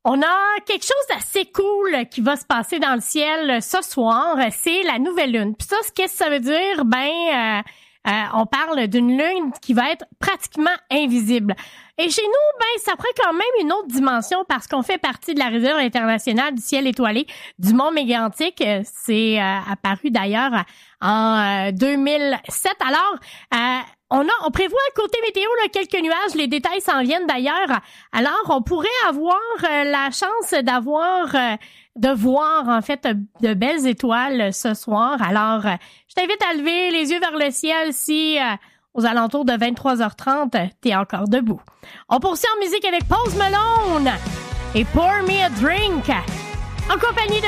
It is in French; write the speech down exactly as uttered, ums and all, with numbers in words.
On a quelque chose d'assez cool qui va se passer dans le ciel ce soir. C'est la nouvelle lune. Puis ça, qu'est-ce que ça veut dire? Ben, euh, euh, on parle d'une lune qui va être pratiquement invisible. Et chez nous, ben, ça prend quand même une autre dimension parce qu'on fait partie de la réserve internationale du ciel étoilé du Mont Mégantic. C'est euh, apparu d'ailleurs en euh, deux mille sept. Alors, euh, on a, on prévoit côté météo là, quelques nuages. Les détails s'en viennent d'ailleurs. Alors, on pourrait avoir euh, la chance d'avoir, euh, de voir en fait de belles étoiles ce soir. Alors, euh, je t'invite à lever les yeux vers le ciel si euh, aux alentours de vingt-trois heures trente, t'es encore debout. On poursuit en musique avec Post Malone et Pour Me a Drink en compagnie de